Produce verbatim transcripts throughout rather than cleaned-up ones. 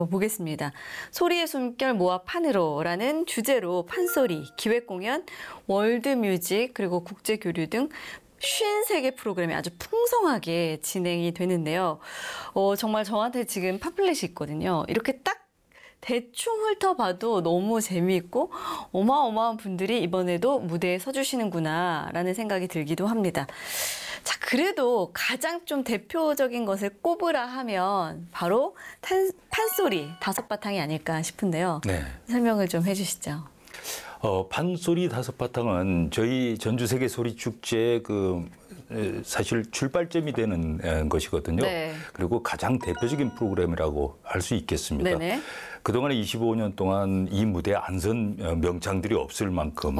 보겠습니다. 소리의 숨결 모아 판으로라는 주제로 판소리, 기획공연, 월드뮤직, 그리고 국제교류 등 쉰세 개 프로그램이 아주 풍성하게 진행이 되는데요. 어, 정말 저한테 지금 팜플렛이 있거든요. 이렇게 딱 대충 훑어봐도 너무 재미있고 어마어마한 분들이 이번에도 무대에 서주시는구나 라는 생각이 들기도 합니다. 자, 그래도 가장 좀 대표적인 것을 꼽으라 하면 바로 탄, 판소리 다섯 바탕이 아닐까 싶은데요. 네. 설명을 좀 해주시죠. 어, 판소리 다섯 바탕은 저희 전주 세계 소리 축제의 그 사실 출발점이 되는 것이거든요. 네. 그리고 가장 대표적인 프로그램이라고 할 수 있겠습니다. 네네. 그동안에 이십오 년 동안 이 무대에 안 선 명창들이 없을 만큼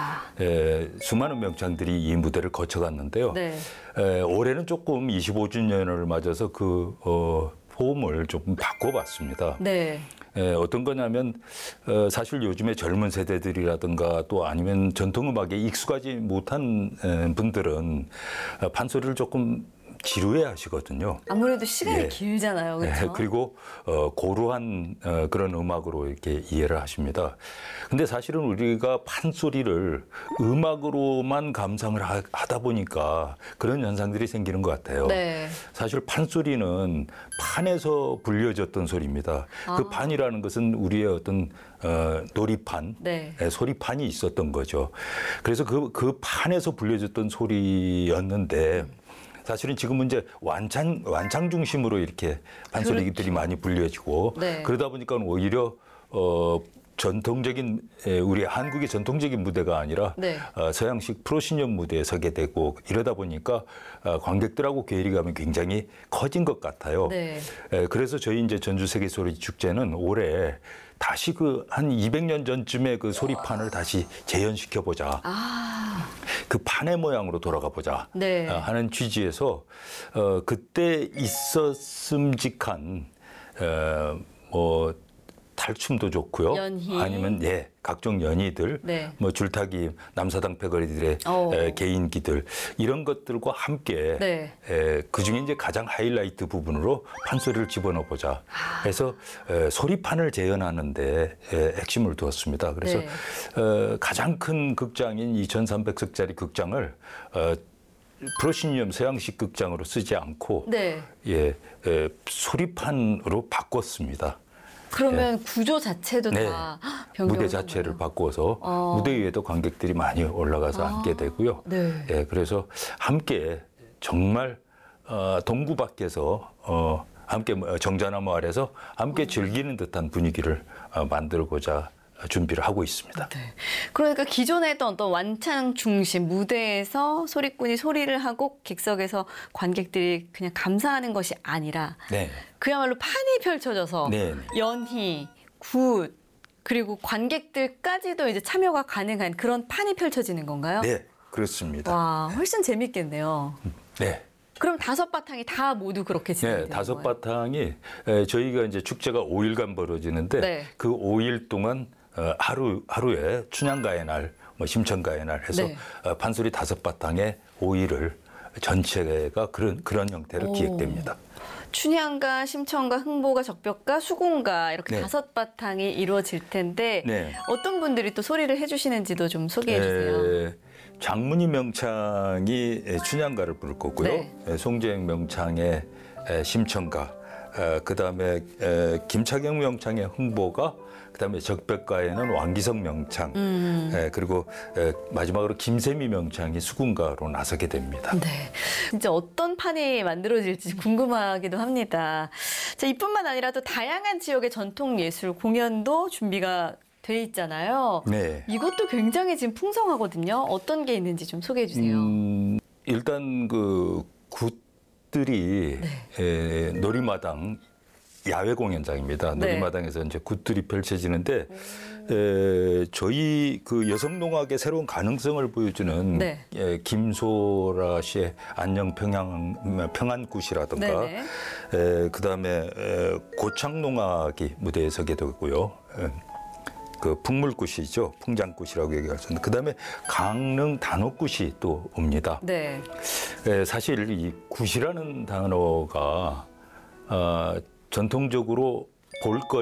에, 수많은 명창들이 이 무대를 거쳐갔는데요. 네. 에, 올해는 조금 이십오 주년을 맞아서 그 어, 폼을 조금 바꿔봤습니다. 네. 예, 어떤 거냐면 어, 사실 요즘에 젊은 세대들이라든가 또 아니면 전통음악에 익숙하지 못한 에, 분들은 어, 판소리를 조금 지루해 하시거든요. 아무래도 시간이 예. 길잖아요. 그렇죠? 예, 그리고 어, 고루한 어, 그런 음악으로 이렇게 이해를 하십니다. 근데 사실은 우리가 판소리를 음악으로만 감상을 하, 하다 보니까 그런 현상들이 생기는 것 같아요. 네. 사실 판소리는 판에서 불려졌던 소리입니다. 아. 그 판이라는 것은 우리의 어떤 어, 놀이판, 네. 예, 소리판이 있었던 거죠. 그래서 그, 그 판에서 불려졌던 소리였는데 사실은 지금은 이제 완창, 완창 중심으로 이렇게 판소리들이 그렇죠. 많이 불려지고 네. 그러다 보니까 오히려 어, 전통적인 에, 우리 한국의 전통적인 무대가 아니라 네. 어, 서양식 프로시니엄 무대에 서게 되고 이러다 보니까 어, 관객들하고 괴리감이 굉장히 커진 것 같아요. 네. 에, 그래서 저희 이제 전주 세계 소리 축제는 올해 다시 그 한 이백 년 전쯤에 그 소리판을 다시 재현시켜 보자. 아. 그 판의 모양으로 돌아가 보자 네. 어, 하는 취지에서 어, 그때 있었음직한 어, 뭐 탈춤도 좋고요. 연희. 아니면 예 각종 연희들, 네. 뭐 줄타기, 남사당 패거리들의 오. 에, 개인기들 이런 것들과 함께 네. 에, 그 중에 이제 가장 하이라이트 부분으로 판소리를 집어넣어 보자. 그래서 에, 소리판을 재현하는데 에, 핵심을 두었습니다. 그래서 네. 어, 가장 큰 극장인 이천삼백 석짜리 극장을 어, 프로시니엄 서양식 극장으로 쓰지 않고 네. 예, 에, 소리판으로 바꿨습니다. 그러면 구조 자체도 네. 다 변경을 무대 한 자체를 거예요? 바꿔서 어. 무대 위에도 관객들이 많이 올라가서 아. 앉게 되고요. 네. 예, 그래서 함께 정말 어, 동구 밖에서 어, 함께 정자나무 아래서 함께 즐기는 듯한 분위기를 어, 만들고자 준비를 하고 있습니다. 네. 그러니까 기존에 했던 어떤 완창 중심 무대에서 소리꾼이 소리를 하고 객석에서 관객들이 그냥 감상하는 것이 아니라 네. 그야말로 판이 펼쳐져서 네, 네. 연희, 굿 그리고 관객들까지도 이제 참여가 가능한 그런 판이 펼쳐지는 건가요? 네, 그렇습니다. 와, 훨씬 재밌겠네요. 네. 그럼 다섯 바탕이 다 모두 그렇게 진행되는 네, 다섯 거예요? 바탕이 에, 저희가 이제 축제가 오 일간 벌어지는데 네. 그 오 일 동안 어, 하루 하루에 춘향가의 날, 뭐 심청가의 날 해서 네. 어, 판소리 다섯 바탕에 오 일을 전체가 그런 그런 형태로 오. 기획됩니다. 춘향가, 심청가, 흥보가, 적벽가, 수궁가 이렇게 네. 다섯 바탕이 이루어질 텐데 네. 어떤 분들이 또 소리를 해주시는지도 좀 소개해 주세요. 에, 장문희 명창이 에, 춘향가를 부를 거고요. 네. 에, 송재영 명창의 에, 심청가, 에, 그다음에 에, 김차경 명창의 흥보가, 그다음에 적벽가에는 왕기성 명창, 음. 에, 그리고 에, 마지막으로 김세미 명창이 수군가로 나서게 됩니다. 네, 진짜 어떤 판이 만들어질지 궁금하기도 합니다. 자, 이뿐만 아니라 또 다양한 지역의 전통 예술 공연도 준비가 돼 있잖아요. 네. 이것도 굉장히 지금 풍성하거든요. 어떤 게 있는지 좀 소개해 주세요. 음, 일단 그 굿들이 네. 에, 놀이마당 야외 공연장입니다. 네. 놀이마당에서 이제 굿들이 펼쳐지는데 에, 저희 그 여성농악의 새로운 가능성을 보여주는 네. 에, 김소라 씨의 안녕 평양 평안굿이라든가 네네. 에, 그다음에 에, 고창농악이 무대에 서게 되고요. 에, 그 풍물굿이죠. 풍장굿이라고 얘기할 수 있는. 그다음에 강릉 단오굿이 또 옵니다. 네. 에, 사실 이 굿이라는 단어가 어, 전통적으로 볼거리